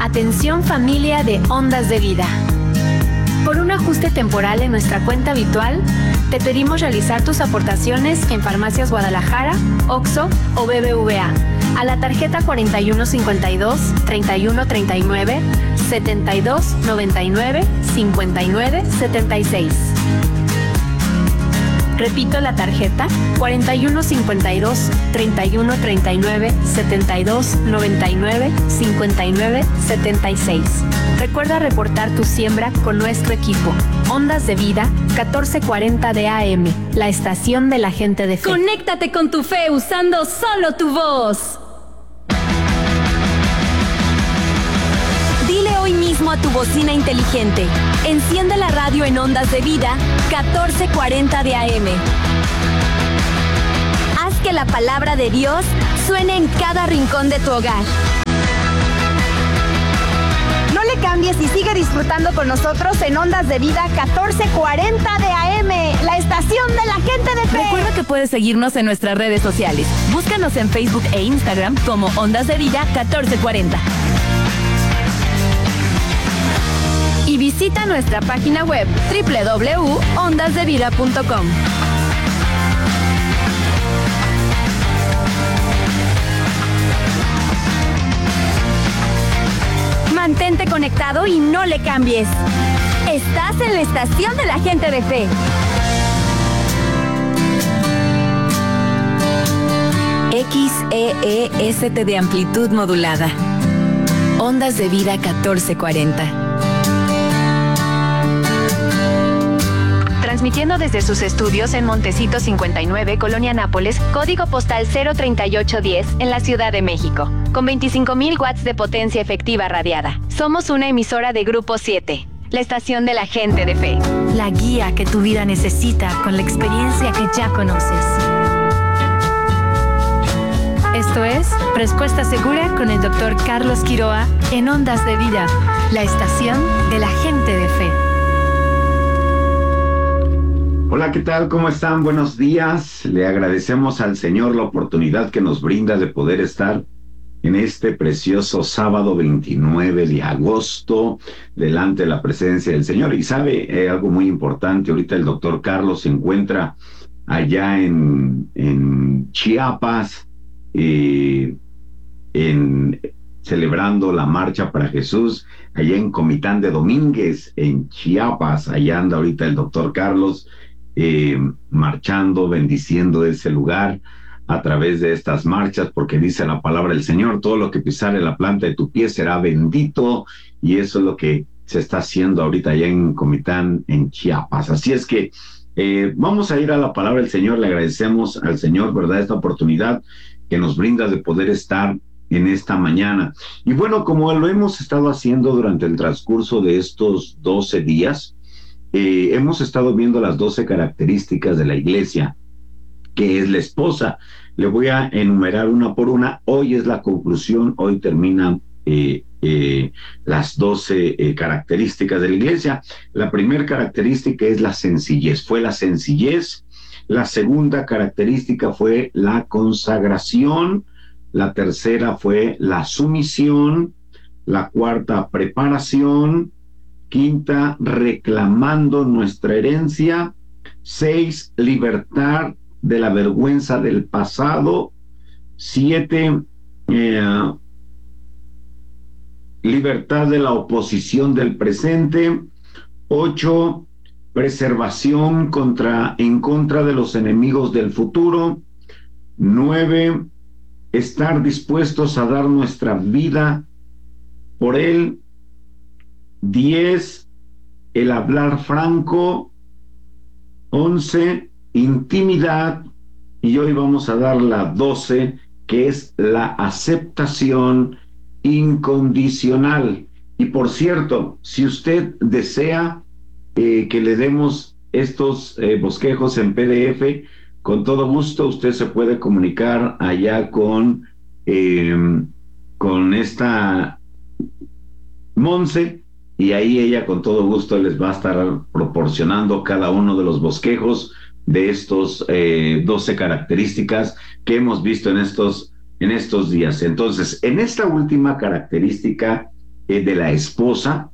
Atención familia de Ondas de Vida. Por un ajuste temporal en nuestra cuenta habitual, te pedimos realizar tus aportaciones en Farmacias Guadalajara, OXXO o BBVA a la tarjeta 4152 3139 7299 5976. Repito la tarjeta 4152 3139 7299 5976. Recuerda reportar tu siembra con nuestro equipo. Ondas de Vida 1440 de AM, la estación de la gente de fe. Conéctate con tu fe usando solo tu voz. Dile hoy mismo a tu bocina inteligente: enciende la radio en Ondas de Vida 1440 de AM. Haz que la palabra de Dios suene en cada rincón de tu hogar. No le cambies y sigue disfrutando con nosotros en Ondas de Vida 1440 de AM, la estación de la gente de fe. Recuerda que puedes seguirnos en nuestras redes sociales. Búscanos en Facebook e Instagram como Ondas de Vida 1440. Y visita nuestra página web www.ondasdevida.com. Mantente conectado y no le cambies. Estás en la estación de la gente de fe. XEEST de amplitud modulada. Ondas de Vida 1440. Transmitiendo desde sus estudios en Montecito 59, Colonia Nápoles, código postal 03810, en la Ciudad de México, con 25,000 watts de potencia efectiva radiada. Somos una emisora de Grupo 7, la estación de la gente de fe. La guía que tu vida necesita con la experiencia que ya conoces. Esto es Respuesta Segura con el Dr. Carlos Quiroa en Ondas de Vida, la estación de la gente de fe. Hola, ¿qué tal? ¿Cómo están? Buenos días. Le agradecemos al Señor la oportunidad que nos brinda de poder estar en este precioso sábado 29 de agosto delante de la presencia del Señor. Y sabe algo muy importante, ahorita el doctor Carlos se encuentra allá en Chiapas, celebrando la Marcha para Jesús, allá en Comitán de Domínguez, en Chiapas. Allá anda ahorita el doctor Carlos, marchando, bendiciendo ese lugar a través de estas marchas, porque dice la palabra del Señor: todo lo que pisare la planta de tu pie será bendito, y eso es lo que se está haciendo ahorita allá en Comitán, en Chiapas. Así es que vamos a ir a la palabra del Señor. Le agradecemos al Señor, ¿verdad?, esta oportunidad que nos brinda de poder estar en esta mañana. Y bueno, como lo hemos estado haciendo durante el transcurso de estos 12 días, hemos estado viendo las 12 características de la iglesia, que es la esposa. Le voy a enumerar una por una. Hoy es la conclusión, hoy terminan las 12 características de la iglesia. La primera característica es la sencillez, fue la sencillez. La segunda característica fue la consagración. La tercera fue la sumisión. La cuarta, preparación. Quinta, reclamando nuestra herencia. 6, libertad de la vergüenza del pasado. 7, libertad de la oposición del presente. 8, preservación en contra de los enemigos del futuro. 9, estar dispuestos a dar nuestra vida por él. 10, el hablar franco. 11, intimidad. Y hoy vamos a dar la 12, que es la aceptación incondicional. Y por cierto, si usted desea que le demos estos bosquejos en PDF, con todo gusto usted se puede comunicar allá con esta Monse, y ahí ella con todo gusto les va a estar proporcionando cada uno de los bosquejos de estos 12 características que hemos visto en estos días. Entonces, en esta última característica de la esposa,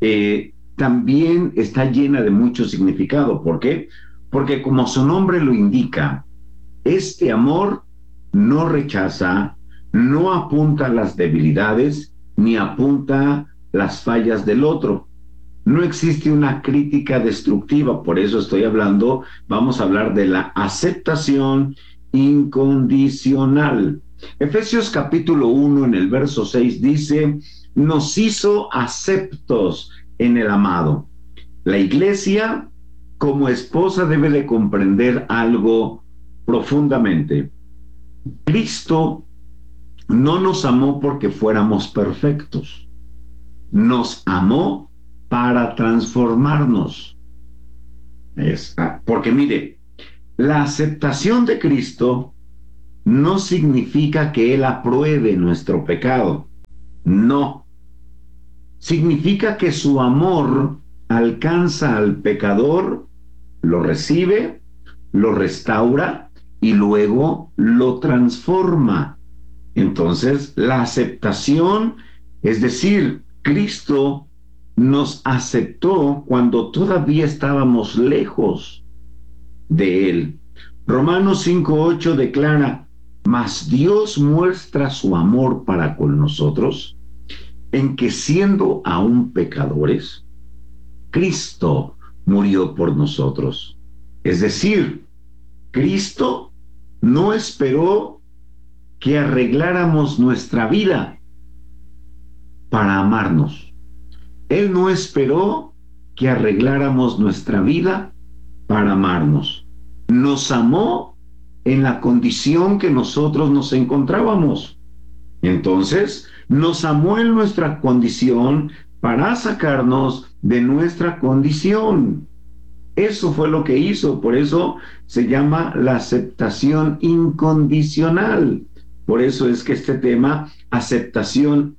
también está llena de mucho significado. ¿Por qué? Porque como su nombre lo indica, este amor no rechaza, no apunta a las debilidades, ni apunta las fallas del otro. No existe una crítica destructiva, por eso vamos a hablar de la aceptación incondicional. Efesios capítulo 1 en el verso 6 dice, nos hizo aceptos en el amado. La iglesia como esposa debe de comprender algo profundamente. Cristo no nos amó porque fuéramos perfectos. Nos amó para transformarnos. Porque mire, la aceptación de Cristo no significa que Él apruebe nuestro pecado. No. Significa que su amor alcanza al pecador, lo recibe, lo restaura y luego lo transforma. Entonces, la aceptación, es decir, Cristo nos aceptó cuando todavía estábamos lejos de Él. Romanos 5:8 declara, mas Dios muestra su amor para con nosotros, en que siendo aún pecadores, Cristo murió por nosotros. Es decir, Cristo no esperó que arregláramos nuestra vida para amarnos. Él no esperó que arregláramos nuestra vida para amarnos. Nos amó en la condición que nosotros nos encontrábamos. Entonces, nos amó en nuestra condición para sacarnos de nuestra condición. Eso fue lo que hizo, por eso se llama la aceptación incondicional. Por eso es que este tema, aceptación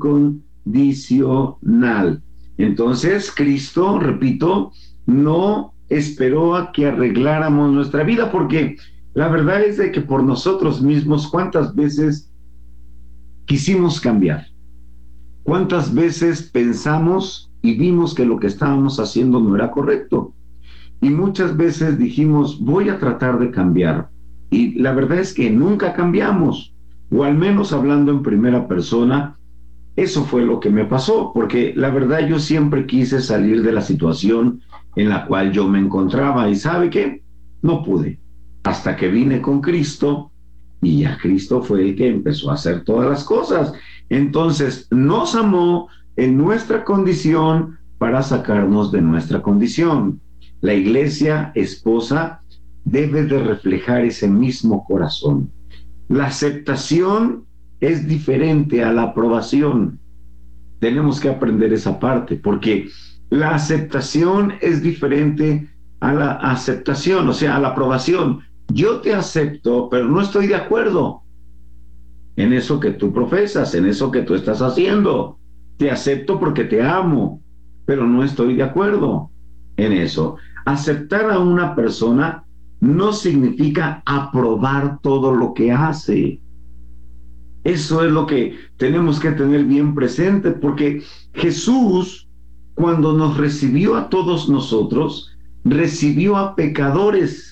incondicional. Entonces, Cristo, repito, no esperó a que arregláramos nuestra vida, porque la verdad es de que por nosotros mismos, ¿cuántas veces quisimos cambiar? ¿Cuántas veces pensamos y vimos que lo que estábamos haciendo no era correcto? Y muchas veces dijimos, voy a tratar de cambiar. Y la verdad es que nunca cambiamos, o al menos hablando en primera persona, eso fue lo que me pasó, porque la verdad yo siempre quise salir de la situación en la cual yo me encontraba, y ¿sabe qué? No pude, hasta que vine con Cristo, y ya Cristo fue el que empezó a hacer todas las cosas. Entonces, nos amó en nuestra condición para sacarnos de nuestra condición. La iglesia esposa debe de reflejar ese mismo corazón. La aceptación es diferente a la aprobación. Tenemos que aprender esa parte, porque la aceptación es diferente a la aceptación, o sea, a la aprobación. Yo te acepto, pero no estoy de acuerdo en eso que tú profesas, en eso que tú estás haciendo. Te acepto porque te amo, pero no estoy de acuerdo en eso. Aceptar a una persona no significa aprobar todo lo que hace. Eso es lo que tenemos que tener bien presente, porque Jesús, cuando nos recibió a todos nosotros, recibió a pecadores.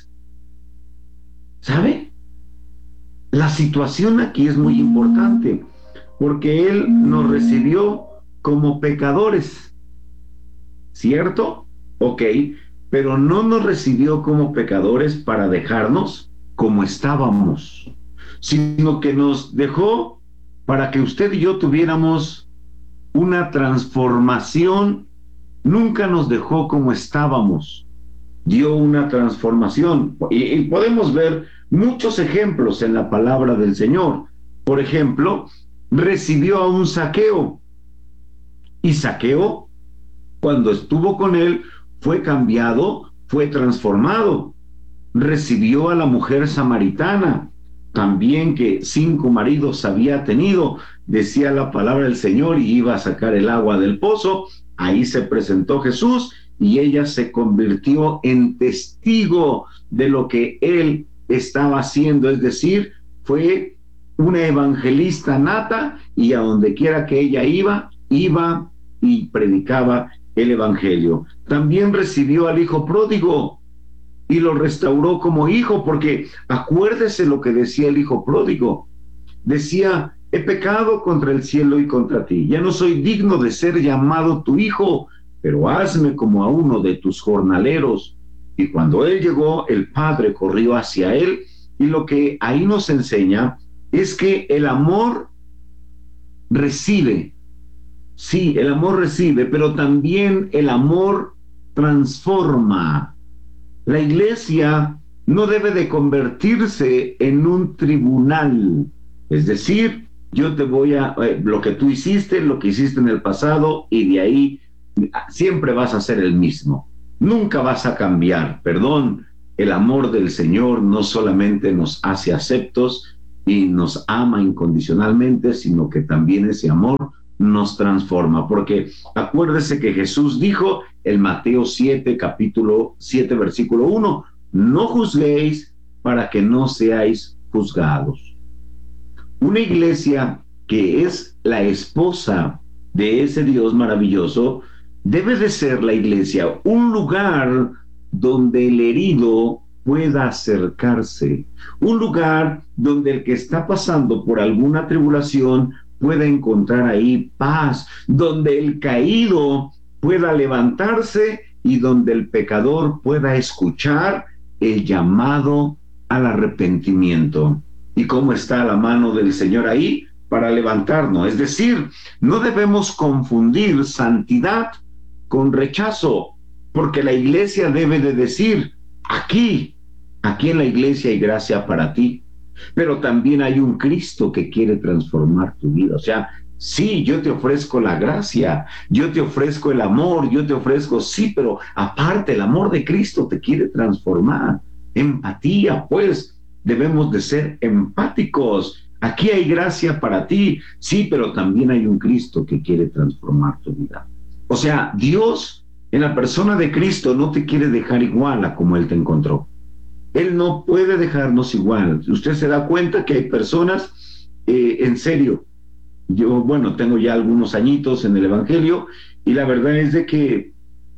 ¿Sabe? La situación aquí es muy importante, porque Él nos recibió como pecadores, ¿cierto? Ok, pero no nos recibió como pecadores para dejarnos como estábamos, sino que nos dejó para que usted y yo tuviéramos una transformación. Nunca nos dejó como estábamos, dio una transformación, y podemos ver muchos ejemplos en la palabra del Señor. Por ejemplo, recibió a un Zaqueo, y Zaqueo, cuando estuvo con él, fue cambiado, fue transformado. Recibió a la mujer samaritana, también que 5 maridos había tenido, decía la palabra del Señor, y iba a sacar el agua del pozo. Ahí se presentó Jesús, y ella se convirtió en testigo de lo que él estaba haciendo, es decir, fue una evangelista nata, y a donde quiera que ella iba, iba y predicaba el evangelio. También recibió al hijo pródigo y lo restauró como hijo, porque acuérdese lo que decía el hijo pródigo. Decía: he pecado contra el cielo y contra ti, ya no soy digno de ser llamado tu hijo, pero hazme como a uno de tus jornaleros. Y cuando él llegó, el padre corrió hacia él, y lo que ahí nos enseña es que el amor recibe. Sí, el amor recibe, pero también el amor transforma. La iglesia no debe de convertirse en un tribunal, es decir, yo te voy a, lo que tú hiciste, lo que hiciste en el pasado, y de ahí siempre vas a ser el mismo, nunca vas a cambiar. Perdón, el amor del Señor no solamente nos hace aceptos y nos ama incondicionalmente, sino que también ese amor nos transforma, porque acuérdese que Jesús dijo en Mateo 7, capítulo 7, versículo 1, no juzguéis para que no seáis juzgados. Una iglesia que es la esposa de ese Dios maravilloso debe de ser la iglesia un lugar donde el herido pueda acercarse, un lugar donde el que está pasando por alguna tribulación pueda encontrar ahí paz, donde el caído pueda levantarse y donde el pecador pueda escuchar el llamado al arrepentimiento. ¿Y cómo está la mano del Señor ahí? Para levantarnos. Es decir, no debemos confundir santidad con rechazo, porque la iglesia debe de decir: aquí en la iglesia hay gracia para ti, pero también hay un Cristo que quiere transformar tu vida. O sea, sí, yo te ofrezco la gracia, yo te ofrezco el amor, yo te ofrezco, sí, pero aparte el amor de Cristo te quiere transformar. Empatía, pues, debemos de ser empáticos. Aquí hay gracia para ti, sí, pero también hay un Cristo que quiere transformar tu vida. O sea, Dios en la persona de Cristo no te quiere dejar igual a como Él te encontró. Él no puede dejarnos igual. Usted se da cuenta que hay personas, en serio, yo, bueno, tengo ya algunos añitos en el Evangelio, y la verdad es de que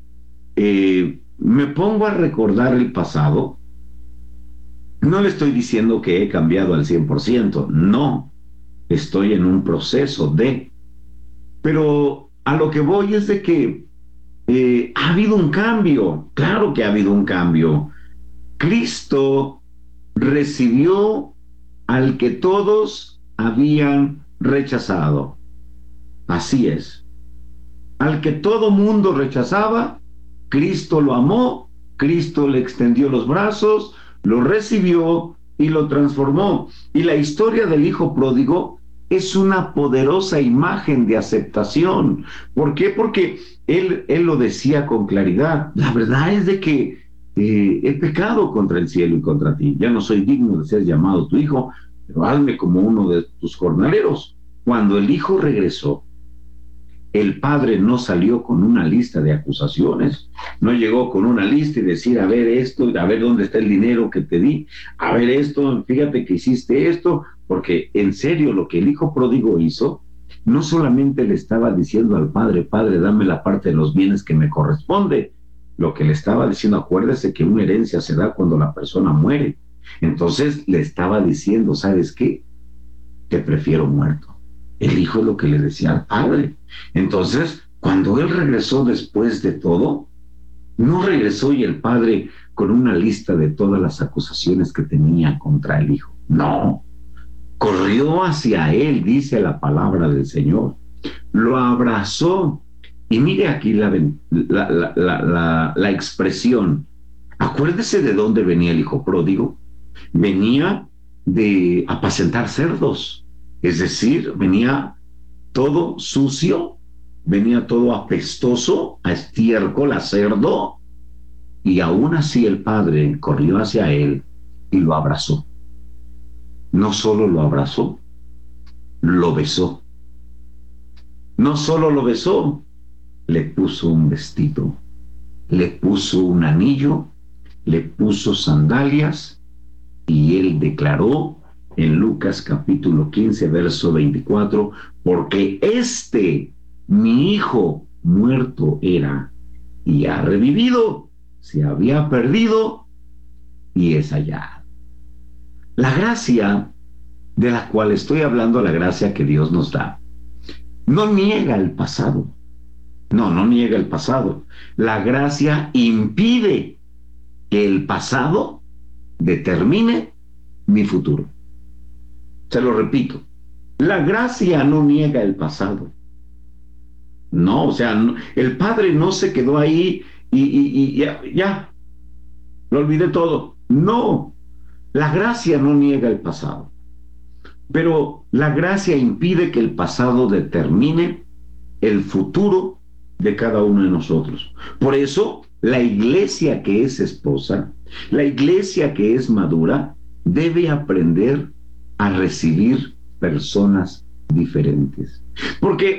me pongo a recordar el pasado. No le estoy diciendo que he cambiado al 100%, no, estoy en un proceso pero a lo que voy es de que ha habido un cambio. Claro que ha habido un cambio. Cristo recibió al que todos habían rechazado. Así es. Al que todo mundo rechazaba, Cristo lo amó, Cristo le extendió los brazos, lo recibió y lo transformó. Y la historia del hijo pródigo es una poderosa imagen de aceptación. ¿Por qué? Porque él lo decía con claridad. La verdad es de que he pecado contra el cielo y contra ti. Ya no soy digno de ser llamado tu hijo, pero hazme como uno de tus jornaleros. Cuando el hijo regresó, el padre no salió con una lista de acusaciones, no llegó con una lista y decir: a ver esto, a ver dónde está el dinero que te di, a ver esto, fíjate que hiciste esto. Porque en serio, lo que el hijo pródigo hizo, no solamente le estaba diciendo al padre: padre, dame la parte de los bienes que me corresponde. Lo que le estaba diciendo, acuérdese que una herencia se da cuando la persona muere. Entonces le estaba diciendo: ¿sabes qué? Te prefiero muerto. El hijo es lo que le decía al padre. Entonces, cuando él regresó después de todo, no regresó y el padre con una lista de todas las acusaciones que tenía contra el hijo. No. Corrió hacia él, dice la palabra del Señor. Lo abrazó. Y mire aquí la expresión. Acuérdese de dónde venía el hijo pródigo. Venía de apacentar cerdos. Es decir, venía todo sucio, venía todo apestoso, a estiércol, a cerdo. Y aún así el padre corrió hacia él y lo abrazó. No solo lo abrazó, lo besó. No solo lo besó, le puso un vestido, le puso un anillo, le puso sandalias, y él declaró en Lucas capítulo 15, verso 24, porque este mi hijo muerto era y ha revivido, se había perdido y es hallado. La gracia de la cual estoy hablando, la gracia que Dios nos da, no niega el pasado. No niega el pasado. La gracia impide que el pasado determine mi futuro. Se lo repito. La gracia no niega el pasado. No, o sea, no, el Padre no se quedó ahí y ya, lo olvidé todo. No, la gracia no niega el pasado. Pero la gracia impide que el pasado determine el futuro de cada uno de nosotros. Por eso, la iglesia que es esposa, la iglesia que es madura, debe aprender a recibir personas diferentes. Porque